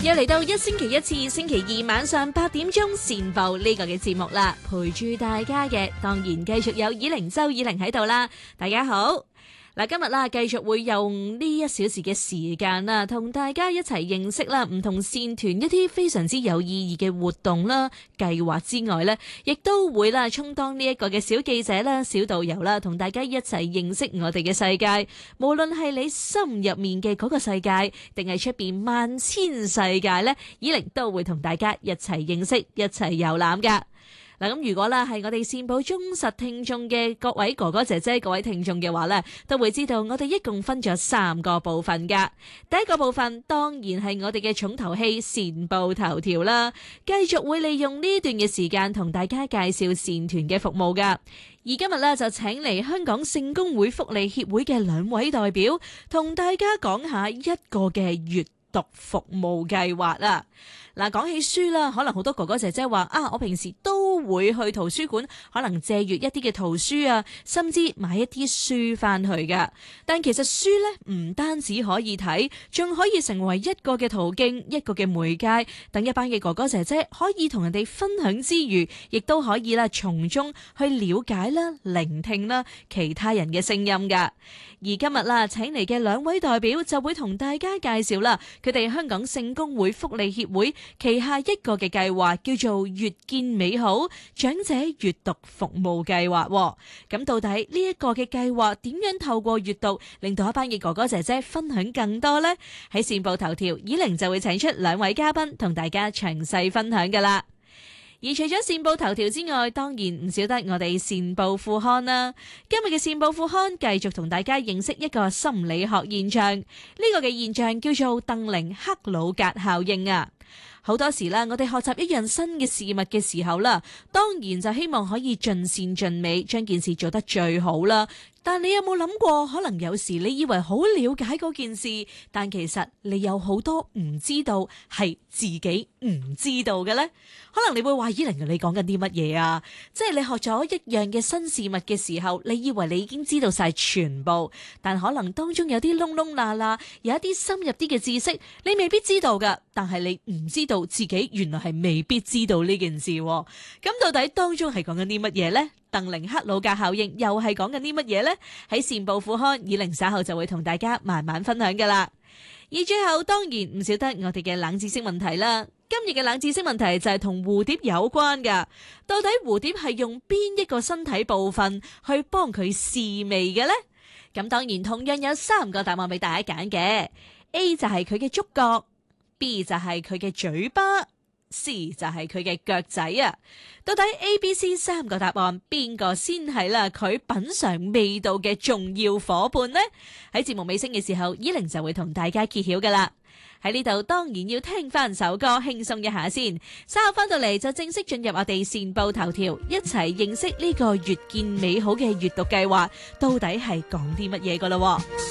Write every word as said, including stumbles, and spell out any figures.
又嚟到一星期一次，星期二晚上八點鐘善報呢個嘅節目啦，陪住大家嘅當然繼續有以玲周以玲喺度啦。大家好，嗱今日啦繼續會用呢一小時嘅時間啦，同大家一齊認識啦唔同線團一啲非常之有意義嘅活動啦、計劃之外呢，亦都會啦充當呢一個嘅小記者啦、小導遊啦，同大家一齊認識我哋嘅世界。無論係你心入面嘅嗰個世界，定係出邊萬千世界呢，以玲都會同大家一齊認識、一齊遊覽噶。嗱咁如果啦係我哋善報忠實聽眾嘅各位哥哥姐姐、各位聽眾嘅話呢，都會知道我哋一共分咗三個部分噶。第一個部分當然係我哋嘅重頭戲善報頭條啦，繼續會利用呢段嘅時間同大家介紹善團嘅服務噶。而今日呢，就請嚟香港聖公會福利協會嘅兩位代表，同大家講下一個嘅閱讀服務計劃啦。嗱，講起書啦，可能好多哥哥姐姐話啊，我平時都會去圖書館，可能借閱一啲嘅圖書啊，甚至買一啲書翻去噶。但其實書呢，唔單止可以睇，仲可以成為一個嘅途徑，一個嘅媒介，等一班嘅哥哥姐姐可以同人哋分享之餘，亦都可以啦從中去了解啦、聆聽啦其他人嘅聲音噶。而今日啦，請嚟嘅兩位代表就會同大家介紹啦，佢哋香港聖公會福利協會旗下一個嘅計劃，叫做越見美好長者閱讀服務計劃。咁到底呢一個嘅計劃點樣透過閱讀令到一班嘅哥哥姐姐分享更多呢？喺善報頭條，以玲就會請出兩位嘉賓同大家詳細分享噶啦。而除咗善報頭條之外，當然唔少得我哋善報副刊啦。今日嘅善報副刊繼續同大家認識一個心理學現象，呢、這個嘅現象叫做鄧寧克魯格效應啊。好多時啦，我哋學習一樣新嘅事物嘅時候啦，當然就希望可以盡善盡美，將件事做得最好啦。但你有冇諗過，可能有時你以為好了解嗰件事，但其實你有好多唔知道，係自己唔知道嘅呢？可能你會話，以玲你講緊啲乜嘢啊？即係你學咗一樣嘅新事物嘅時候，你以為你已經知道晒全部，但可能當中有啲窿窿罅罅，有一啲深入啲嘅知識，你未必知道噶。但係你唔知道自己原來係未必知道呢件事。咁到底當中係講緊啲乜嘢呢？鄧寧克魯格效應又係講緊啲乜嘢呢？喺善報副刊，以玲稍後就會同大家慢慢分享噶啦。而最後當然唔少得我哋嘅冷知識問題啦。今日嘅冷知識問題就係同蝴蝶有關噶。到底蝴蝶係用邊一個身體部分去幫佢試味嘅呢？咁當然同樣有三個答案俾大家揀嘅。A 就係佢嘅觸角， B 就係佢嘅嘴巴， C 就係佢嘅腳仔啊。到底 A、B、C 三個答案邊個先係啦佢品嘗味道嘅重要伙伴呢？喺節目尾聲嘅時候，以玲就會同大家揭曉噶啦。喺呢度當然要聽翻首歌輕鬆一下先，稍後翻到嚟就正式進入我哋善報頭條，一齊認識呢個越見美好嘅閱讀計劃到底係講啲乜嘢噶啦。